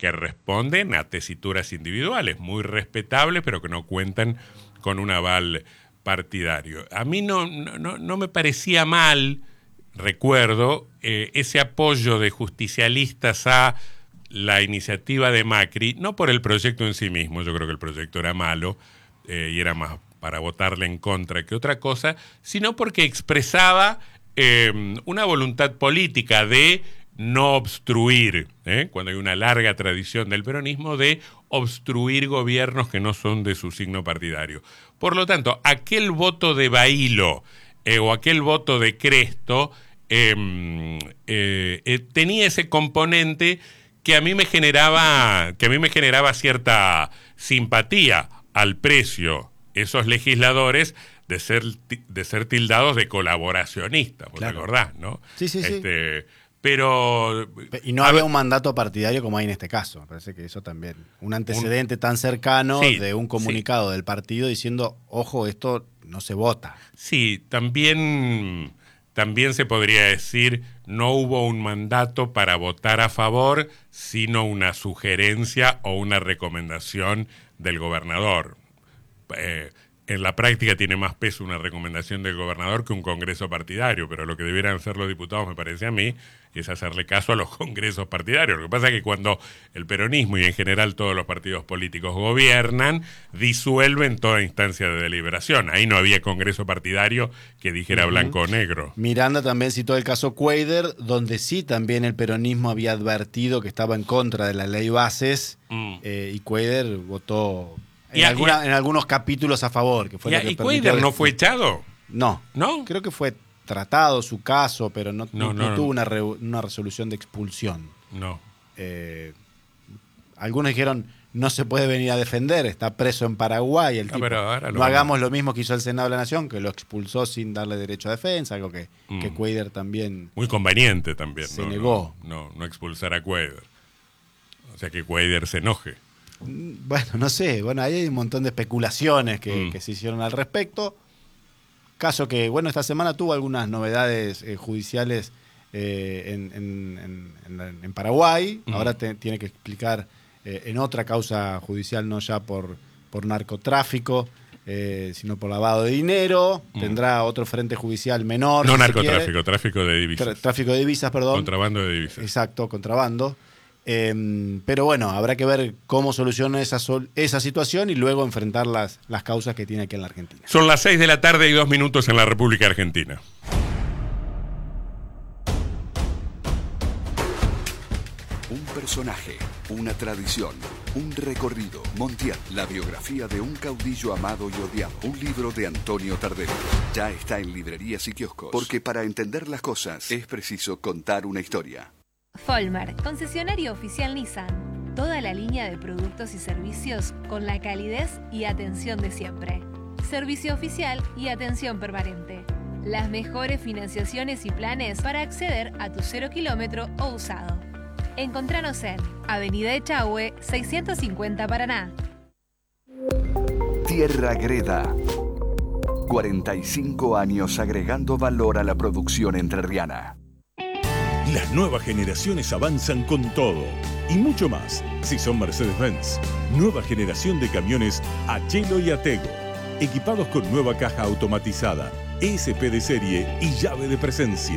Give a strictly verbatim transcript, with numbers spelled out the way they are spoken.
que responden a tesituras individuales, muy respetables, pero que no cuentan con un aval partidario. A mí no, no, no me parecía mal, recuerdo, eh, ese apoyo de justicialistas a la iniciativa de Macri, no por el proyecto en sí mismo, yo creo que el proyecto era malo eh, y era más para votarle en contra que otra cosa, sino porque expresaba eh, una voluntad política de no obstruir, ¿eh? cuando hay una larga tradición del peronismo de obstruir gobiernos que no son de su signo partidario. Por lo tanto, aquel voto de Bailo eh, o aquel voto de Cresto eh, eh, eh, tenía ese componente que a mí me generaba, que a mí me generaba cierta simpatía al precio, esos legisladores, de ser, de ser tildados de colaboracionistas, ¿vos claro. te acordás, no? Sí, sí, este, sí. Pero... Y no había un mandato partidario como hay en este caso. Me parece que eso también. Un antecedente un, tan cercano sí, de un comunicado sí. del partido diciendo, ojo, esto no se vota. Sí, también, también se podría decir, no hubo un mandato para votar a favor, sino una sugerencia o una recomendación del gobernador. Eh, en la práctica tiene más peso una recomendación del gobernador que un congreso partidario, pero lo que debieran hacer los diputados, me parece a mí, es hacerle caso a los congresos partidarios. Lo que pasa es que cuando el peronismo y en general todos los partidos políticos gobiernan, disuelven toda instancia de deliberación. Ahí no había congreso partidario que dijera uh-huh. blanco o negro. Miranda también citó el caso Cuader, donde sí también el peronismo había advertido que estaba en contra de la ley Bases mm. eh, y Cuader votó... En, y, alguna, y, en algunos capítulos a favor. Que fue y, lo que ¿Y Cuader no fue echado? No. ¿No? Creo que fue tratado su caso, pero no, no, no, no, no. tuvo una, re, una resolución de expulsión. No. Eh, algunos dijeron, no se puede venir a defender, está preso en Paraguay. El no, tipo, no lo hagamos lo mismo que hizo el Senado de la Nación, que lo expulsó sin darle derecho a defensa, algo que, mm. que Cuader también... Muy conveniente también. Se no, negó. No, no, no expulsar a Cuader. O sea, que Cuader se enoje. Bueno, no sé, bueno, ahí hay un montón de especulaciones que, mm. que se hicieron al respecto. Caso que, bueno, esta semana tuvo algunas novedades eh, judiciales eh, en, en, en, en Paraguay. Mm. Ahora te, tiene que explicar eh, en otra causa judicial, no ya por, por narcotráfico, eh, sino por lavado de dinero. Mm. Tendrá otro frente judicial menor. No si narcotráfico, tráfico de divisas. Tra- tráfico de divisas, perdón. Contrabando de divisas. Exacto, contrabando. Eh, pero bueno, habrá que ver cómo soluciona esa, sol, esa situación y luego enfrentar las, las causas que tiene aquí en la Argentina. Son las seis de la tarde y dos minutos en la República Argentina. Un personaje, una tradición, un recorrido. Montiel, la biografía de un caudillo amado y odiado. Un libro de Antonio Tardelli. Ya está en librerías y kioscos. Porque para entender las cosas es preciso contar una historia. Folmar, concesionario oficial Nissan. Toda la línea de productos y servicios con la calidez y atención de siempre. Servicio oficial y atención permanente. Las mejores financiaciones y planes para acceder a tu cero kilómetro o usado. Encontranos en Avenida Echagüe, seiscientos cincuenta Paraná. Tierra Greda. cuarenta y cinco años agregando valor a la producción entrerriana. Las nuevas generaciones avanzan con todo y mucho más. Si son Mercedes-Benz, nueva generación de camiones Achelo y Atego, equipados con nueva caja automatizada, E S P de serie y llave de presencia.